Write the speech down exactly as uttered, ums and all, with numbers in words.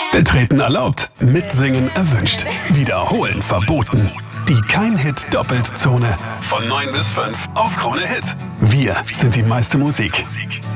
Betreten erlaubt, mitsingen erwünscht, wiederholen verboten. Die Kein-Hit-Doppelt-Zone von neun bis fünf auf Krone Hit. Wir sind die meiste Musik.